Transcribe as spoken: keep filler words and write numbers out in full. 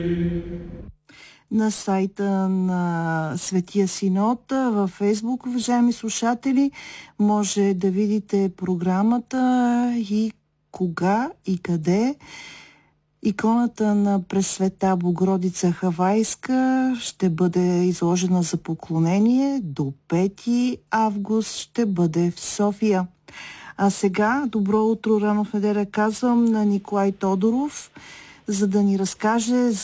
На сайта на Светия Синод във Фейсбук, уважаеми слушатели, може да видите програмата и кога и къде. Иконата на Пресвета Богородица Хавайска ще бъде изложена за поклонение до пети август, ще бъде в София. А сега добро утро рано в неделя казвам на Николай Тодоров, за да ни разкаже